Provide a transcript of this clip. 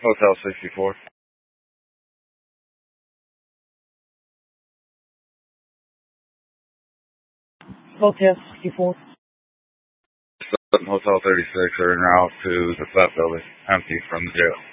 Hotel 64. Hotel 64. Hotel 36 are en route to the flat building, empty from the jail.